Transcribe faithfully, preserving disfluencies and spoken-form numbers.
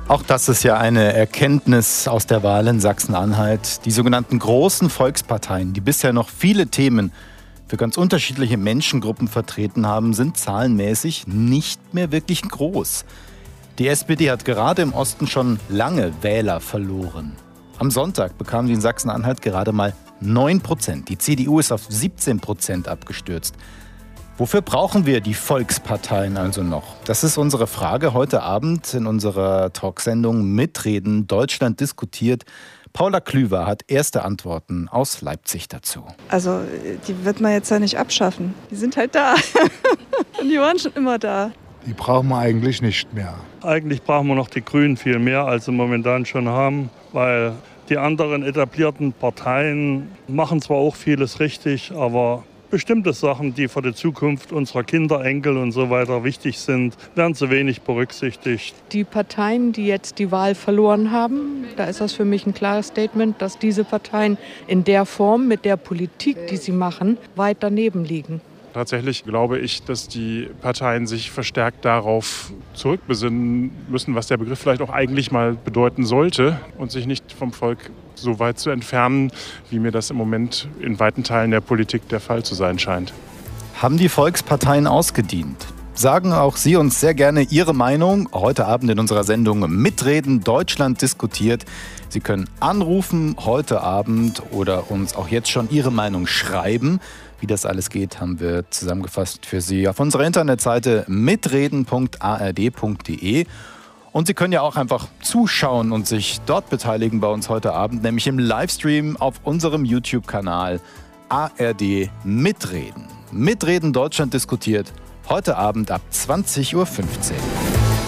Auch das ist ja eine Erkenntnis aus der Wahl in Sachsen-Anhalt. Die sogenannten großen Volksparteien, die bisher noch viele Themen für ganz unterschiedliche Menschengruppen vertreten haben, sind zahlenmäßig nicht mehr wirklich groß. Die S P D hat gerade im Osten schon lange Wähler verloren. Am Sonntag bekam sie in Sachsen-Anhalt gerade mal neun Prozent. Die C D U ist auf siebzehn Prozent abgestürzt. Wofür brauchen wir die Volksparteien also noch? Das ist unsere Frage heute Abend in unserer Talksendung Mitreden Deutschland diskutiert. Paula Klüver hat erste Antworten aus Leipzig dazu. Also die wird man jetzt ja nicht abschaffen. Die sind halt da. Und die waren schon immer da. Die brauchen wir eigentlich nicht mehr. Eigentlich brauchen wir noch die Grünen viel mehr, als sie momentan schon haben, weil die anderen etablierten Parteien machen zwar auch vieles richtig, aber bestimmte Sachen, die für die Zukunft unserer Kinder, Enkel und so weiter wichtig sind, werden zu wenig berücksichtigt. Die Parteien, die jetzt die Wahl verloren haben, da ist das für mich ein klares Statement, dass diese Parteien in der Form, mit der Politik, die sie machen, weit daneben liegen. Tatsächlich glaube ich, dass die Parteien sich verstärkt darauf zurückbesinnen müssen, was der Begriff vielleicht auch eigentlich mal bedeuten sollte und sich nicht vom Volk so weit zu entfernen, wie mir das im Moment in weiten Teilen der Politik der Fall zu sein scheint. Haben die Volksparteien ausgedient? Sagen auch Sie uns sehr gerne Ihre Meinung heute Abend in unserer Sendung Mitreden Deutschland diskutiert. Sie können anrufen heute Abend oder uns auch jetzt schon Ihre Meinung schreiben. Wie das alles geht, haben wir zusammengefasst für Sie auf unserer Internetseite mitreden punkt a r d punkt d e. Und Sie können ja auch einfach zuschauen und sich dort beteiligen bei uns heute Abend, nämlich im Livestream auf unserem YouTube-Kanal A R D Mitreden. Mitreden Deutschland diskutiert, heute Abend ab zwanzig Uhr fünfzehn.